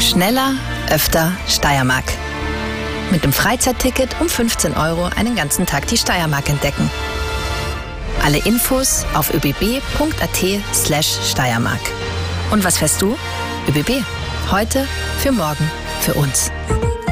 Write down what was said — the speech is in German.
Schneller, öfter Steiermark. Mit dem Freizeitticket um 15 € einen ganzen Tag die Steiermark entdecken. Alle Infos auf öbb.at/Steiermark. Und was fährst du? ÖBB. Heute für morgen für uns.